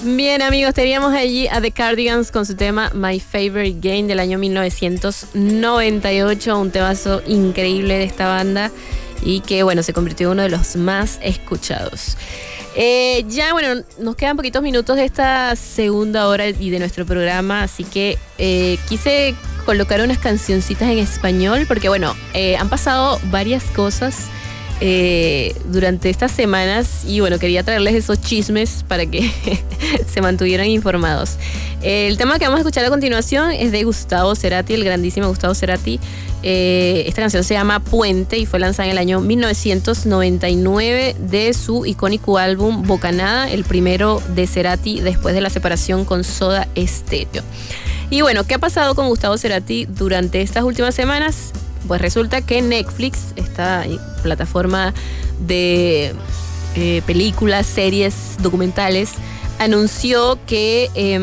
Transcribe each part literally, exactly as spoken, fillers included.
Bien, amigos, teníamos allí a The Cardigans con su tema My Favorite Game del año mil novecientos noventa y ocho, un temazo increíble de esta banda y que, bueno, se convirtió en uno de los más escuchados. Eh, ya, bueno, nos quedan poquitos minutos de esta segunda hora y de nuestro programa, así que eh, quise colocar unas cancioncitas en español porque, bueno, eh, han pasado varias cosas Eh, durante estas semanas y bueno, quería traerles esos chismes para que se mantuvieran informados. Eh, el tema que vamos a escuchar a continuación es de Gustavo Cerati, el grandísimo Gustavo Cerati. Eh, esta canción se llama Puente y fue lanzada en el año mil novecientos noventa y nueve de su icónico álbum Bocanada, el primero de Cerati después de la separación con Soda Stereo. Y bueno, ¿qué ha pasado con Gustavo Cerati durante estas últimas semanas? Pues resulta que Netflix, esta plataforma de eh, películas, series, documentales, anunció que eh,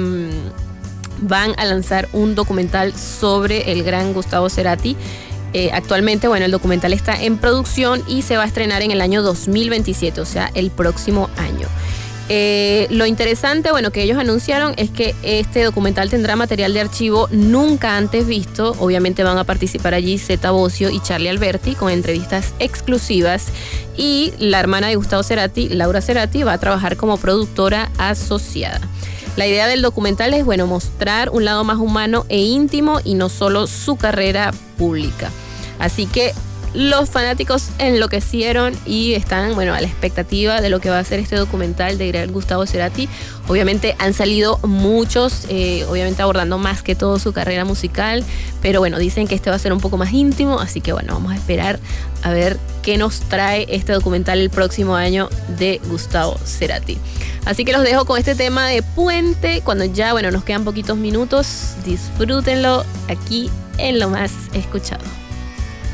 van a lanzar un documental sobre el gran Gustavo Cerati. Eh, actualmente, bueno, el documental está en producción y se va a estrenar en el año dos mil veintisiete, o sea, el próximo año. Eh, lo interesante, bueno, que ellos anunciaron es que este documental tendrá material de archivo nunca antes visto. Obviamente van a participar allí Zeta Bosio y Charlie Alberti con entrevistas exclusivas y la hermana de Gustavo Cerati, Laura Cerati, va a trabajar como productora asociada. La idea del documental es, bueno, mostrar un lado más humano e íntimo y no solo su carrera pública. Así que los fanáticos enloquecieron y están, bueno, a la expectativa de lo que va a ser este documental de gran Gustavo Cerati. Obviamente han salido muchos, eh, obviamente abordando más que todo su carrera musical, pero bueno, dicen que este va a ser un poco más íntimo, así que bueno, vamos a esperar a ver qué nos trae este documental el próximo año de Gustavo Cerati. Así que los dejo con este tema de Puente, cuando ya, bueno, nos quedan poquitos minutos, disfrútenlo aquí en Lo Más Escuchado.